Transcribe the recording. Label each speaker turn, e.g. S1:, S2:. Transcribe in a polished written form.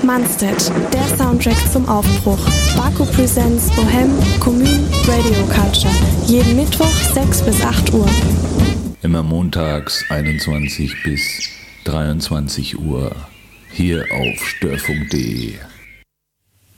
S1: Manstedt, der Soundtrack zum Aufbruch. Baku Presents Bohem, Commune, Radio Culture. Jeden Mittwoch 6 bis 8 Uhr.
S2: Immer montags 21 bis 23 Uhr. Hier auf störfunk.de.